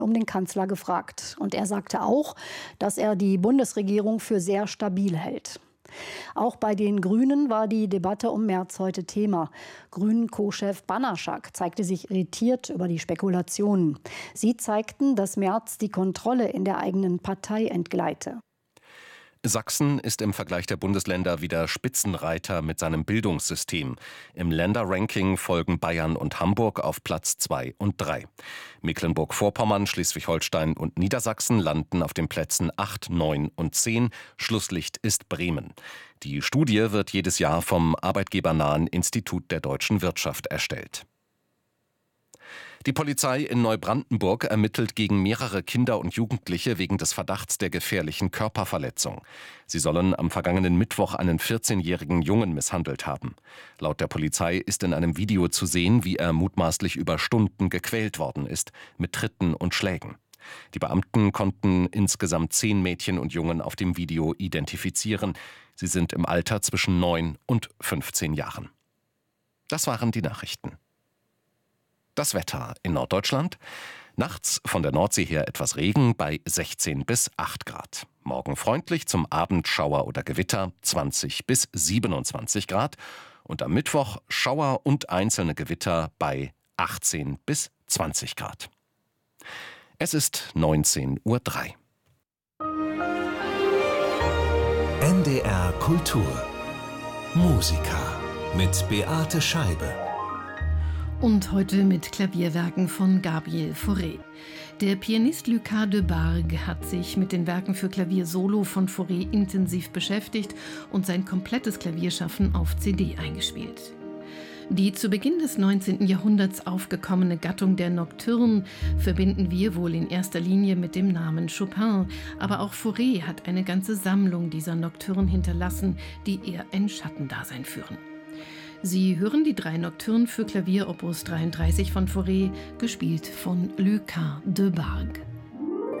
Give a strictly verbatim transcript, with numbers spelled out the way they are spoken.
um den Kanzler gefragt. Und er sagte auch, dass er die Bundesregierung für sehr stabil hält. Auch bei den Grünen war die Debatte um Merz heute Thema. Grünen-Co-Chef Banaschak zeigte sich irritiert über die Spekulationen. Sie zeigten, dass Merz die Kontrolle in der eigenen Partei entgleite. Sachsen ist im Vergleich der Bundesländer wieder Spitzenreiter mit seinem Bildungssystem. Im Länderranking folgen Bayern und Hamburg auf Platz zwei und drei. Mecklenburg-Vorpommern, Schleswig-Holstein und Niedersachsen landen auf den Plätzen acht, neun und zehn. Schlusslicht ist Bremen. Die Studie wird jedes Jahr vom arbeitgebernahen Institut der deutschen Wirtschaft erstellt. Die Polizei in Neubrandenburg ermittelt gegen mehrere Kinder und Jugendliche wegen des Verdachts der gefährlichen Körperverletzung. Sie sollen am vergangenen Mittwoch einen vierzehnjährigen Jungen misshandelt haben. Laut der Polizei ist in einem Video zu sehen, wie er mutmaßlich über Stunden gequält worden ist, mit Tritten und Schlägen. Die Beamten konnten insgesamt zehn Mädchen und Jungen auf dem Video identifizieren. Sie sind im Alter zwischen neun und fünfzehn Jahren. Das waren die Nachrichten. Das Wetter in Norddeutschland. Nachts von der Nordsee her etwas Regen bei sechzehn bis acht Grad. Morgen freundlich, zum Abend Schauer oder Gewitter zwanzig bis siebenundzwanzig Grad. Und am Mittwoch Schauer und einzelne Gewitter bei achtzehn bis zwanzig Grad. Es ist neunzehn Uhr drei. N D R Kultur. Musica mit Beate Scheibe. Und heute mit Klavierwerken von Gabriel Fauré. Der Pianist Lucas de Bargue hat sich mit den Werken für Klavier Solo von Fauré intensiv beschäftigt und sein komplettes Klavierschaffen auf C D eingespielt. Die zu Beginn des neunzehnten Jahrhunderts aufgekommene Gattung der Nocturne verbinden wir wohl in erster Linie mit dem Namen Chopin, aber auch Fauré hat eine ganze Sammlung dieser Nocturnen hinterlassen, die eher ein Schattendasein führen. Sie hören die drei Nocturnen für Klavier Opus dreiunddreißig von Fauré, gespielt von Lucas de Bargue.